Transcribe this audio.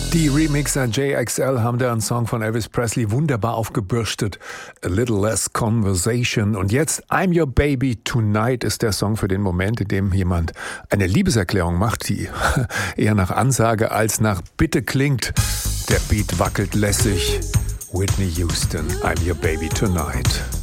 Die Remixer JXL haben da einen Song von Elvis Presley wunderbar aufgebürstet. A Little Less Conversation. Und jetzt I'm Your Baby Tonight ist der Song für den Moment, in dem jemand eine Liebeserklärung macht, die eher nach Ansage als nach Bitte klingt. Der Beat wackelt lässig. Whitney Houston, I'm Your Baby Tonight.